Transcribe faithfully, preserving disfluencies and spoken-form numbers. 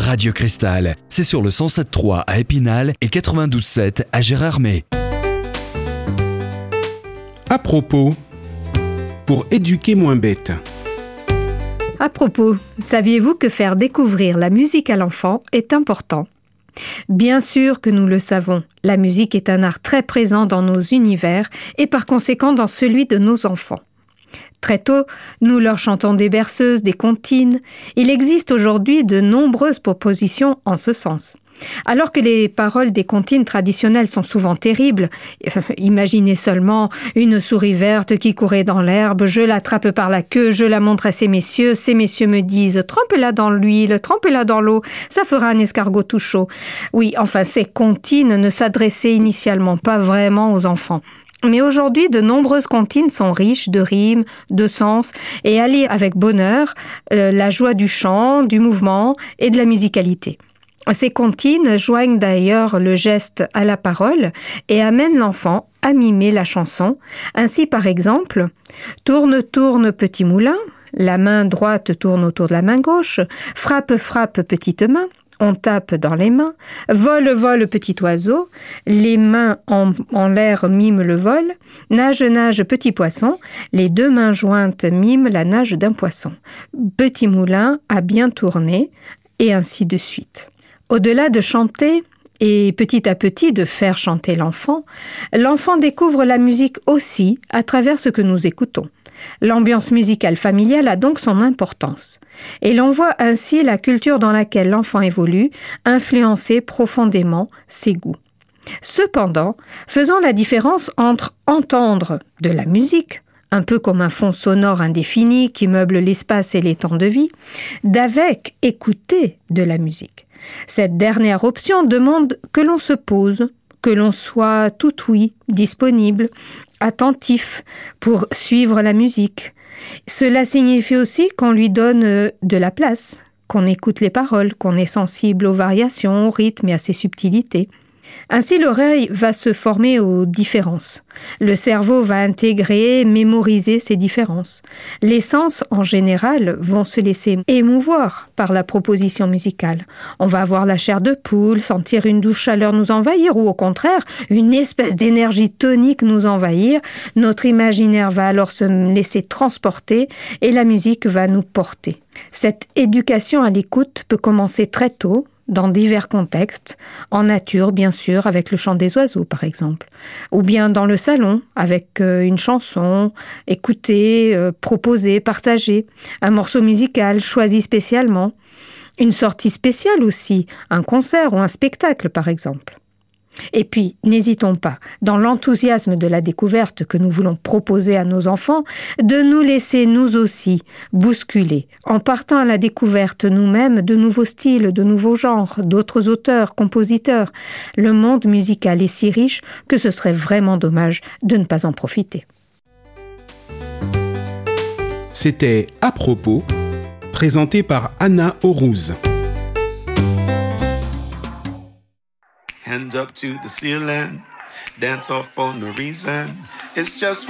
Radio Cristal, c'est sur le cent sept trois à Épinal et quatre-vingt-douze sept à Gérardmer. À propos, pour éduquer moins bête. À propos, saviez-vous que faire découvrir la musique à l'enfant est important ? Bien sûr que nous le savons, la musique est un art très présent dans nos univers et par conséquent dans celui de nos enfants. Très tôt, nous leur chantons des berceuses, des comptines. Il existe aujourd'hui de nombreuses propositions en ce sens. Alors que les paroles des comptines traditionnelles sont souvent terribles, imaginez seulement une souris verte qui courait dans l'herbe, je l'attrape par la queue, je la montre à ces messieurs, ces messieurs me disent « trempez-la dans l'huile, trempez-la dans l'eau, ça fera un escargot tout chaud ». Oui, enfin, ces comptines ne s'adressaient initialement pas vraiment aux enfants. Mais aujourd'hui, de nombreuses comptines sont riches de rimes, de sens et allient avec bonheur euh, la joie du chant, du mouvement et de la musicalité. Ces comptines joignent d'ailleurs le geste à la parole et amènent l'enfant à mimer la chanson. Ainsi, par exemple, « Tourne, tourne, petit moulin », la main droite tourne autour de la main gauche, « Frappe, frappe, petite main », on tape dans les mains, « Vole, vole, petit oiseau », les mains en, en l'air miment le vol, « Nage, nage, petit poisson », les deux mains jointes miment la nage d'un poisson, « Petit moulin a bien tourné », et ainsi de suite. Au-delà de chanter et petit à petit de faire chanter l'enfant, l'enfant découvre la musique aussi à travers ce que nous écoutons. L'ambiance musicale familiale a donc son importance. Et l'on voit ainsi la culture dans laquelle l'enfant évolue influencer profondément ses goûts. Cependant, faisons la différence entre entendre de la musique, un peu comme un fond sonore indéfini qui meuble l'espace et les temps de vie, d'avec écouter de la musique. Cette dernière option demande que l'on se pose, que l'on soit tout ouïe, disponible, attentif pour suivre la musique. Cela signifie aussi qu'on lui donne de la place, qu'on écoute les paroles, qu'on est sensible aux variations, au rythme et à ses subtilités. Ainsi, l'oreille va se former aux différences. Le cerveau va intégrer, mémoriser ces différences. Les sens, en général, vont se laisser émouvoir par la proposition musicale. On va avoir la chair de poule, sentir une douce chaleur nous envahir, ou au contraire, une espèce d'énergie tonique nous envahir. Notre imaginaire va alors se laisser transporter et la musique va nous porter. Cette éducation à l'écoute peut commencer très tôt, dans divers contextes, en nature bien sûr, avec le chant des oiseaux par exemple, ou bien dans le salon, avec euh, une chanson, écoutée, euh, proposée, partagée, un morceau musical choisi spécialement, une sortie spéciale aussi, un concert ou un spectacle par exemple. Et puis, n'hésitons pas, dans l'enthousiasme de la découverte que nous voulons proposer à nos enfants, de nous laisser nous aussi bousculer, en partant à la découverte nous-mêmes de nouveaux styles, de nouveaux genres, d'autres auteurs, compositeurs. Le monde musical est si riche que ce serait vraiment dommage de ne pas en profiter. C'était À propos, présenté par Anna Aurouz. Hands up to the ceiling, dance off for no reason. It's just